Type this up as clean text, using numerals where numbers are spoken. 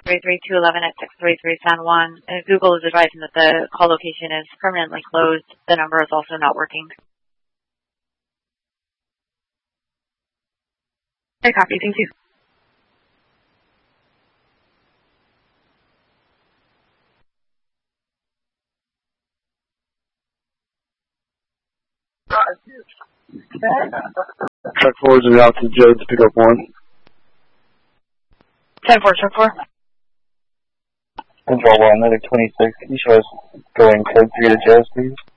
33211 at 633 San Juan. Google is advising that the call location is permanently closed. The number is also not working. Okay, copy. Thank you. Truck 4 is out to Joe to pick up 1. 10-4, truck 4. 10-4, medic 26. Can you show us going code 3 to Joe's, please?